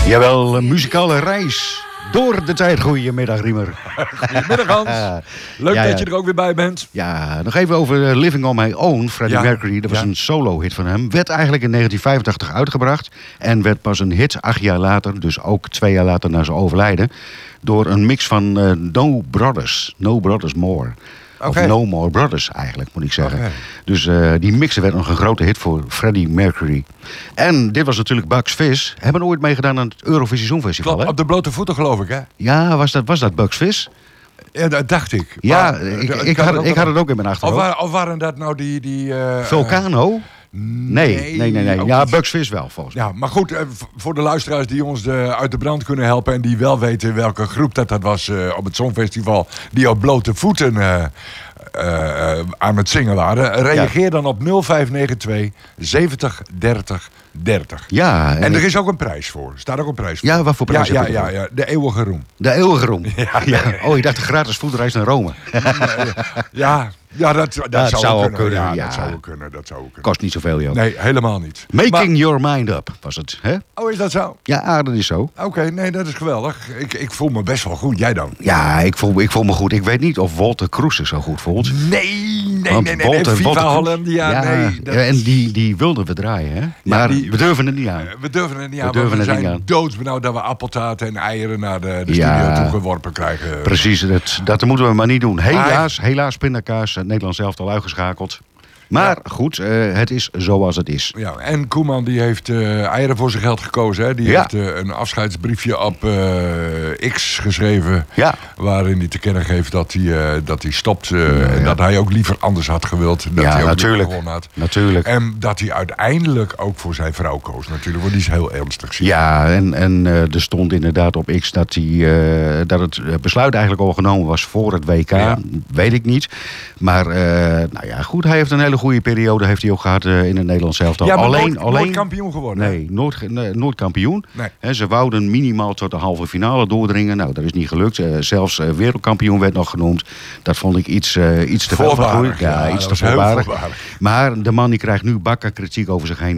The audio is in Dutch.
Jawel, een muzikale reis door de tijd. Goedemiddag, Riemer. Goedemiddag, Hans. Leuk dat je er ook weer bij bent. Ja, nog even over Living on My Own. Freddie Mercury, dat was een solo-hit van hem. Werd eigenlijk in 1985 uitgebracht. En werd pas een hit 8 jaar later, dus ook 2 jaar later na zijn overlijden, door een mix van No Brothers More. Okay. Of No More Brothers eigenlijk, moet ik zeggen. Okay. Dus die mixen werd nog een grote hit voor Freddie Mercury. En dit was natuurlijk Bugs Fizz. Hebben ooit meegedaan aan het Eurovisie Songfestival. Klopt, op de blote voeten geloof ik, hè? Ja, was dat Bugs Fizz? Ja, dat dacht ik. Ja, ik had het ook in mijn achterhoofd. Of waren dat nou die Vulcano? Nee. Ja, Bugs Fizz wel, volgens mij. Ja, maar goed, voor de luisteraars die ons uit de brand kunnen helpen en die wel weten welke groep dat was op het Songfestival, die op blote voeten aan het zingen waren, reageer dan op 0592 70 30 30. Ja, en er is ook een prijs voor. Staat ook een prijs voor. Ja, wat voor prijs? Ja, de eeuwige roem. De eeuwige roem. Ja. Oh, je dacht een gratis voetreis naar Rome. Ja, dat zou ook kunnen. Ja. Dat zou ook kunnen. Kost niet zoveel, joh. Nee, helemaal niet. Making your mind up was het, hè? Oh, is dat zo? Ja, dat is zo. Oké, nee, dat is geweldig. Ik voel me best wel goed. Jij dan? Ja, ik voel me goed. Ik weet niet of Walter Kroes zich zo goed voelt. Nee. Walter Hollandia, nee. En die wilden we draaien, hè? Maar we durven het niet aan. We zijn doodsbenauwd dat we appeltaarten en eieren naar de studio toe geworpen krijgen. Precies, dat moeten we maar niet doen. Helaas pindakaas, Nederland zelf al uitgeschakeld. Maar goed, het is zoals het is. Ja, en Koeman die heeft eieren voor zijn geld gekozen. Hè? Die heeft een afscheidsbriefje op X geschreven. Ja. Waarin hij te kennen geeft dat hij stopt. En dat hij ook liever anders had gewild. Dat hij ook natuurlijk. Had. Natuurlijk. En dat hij uiteindelijk ook voor zijn vrouw koos natuurlijk. Want die is heel ernstig ziek. Ja, en er stond inderdaad op X dat het besluit eigenlijk al genomen was voor het WK. Ja. Weet ik niet. Maar goed, hij heeft een hele goede periode heeft hij ook gehad in het Nederlands elftal. Ja, maar nooit kampioen geworden. Nee, nooit kampioen. Nee. Ze wouden minimaal tot de halve finale doordringen. Nou, dat is niet gelukt. Zelfs wereldkampioen werd nog genoemd. Dat vond ik iets te veel vergroeid. Ja, iets te voorbarig. Maar de man die krijgt nu bakkenkritiek over zich heen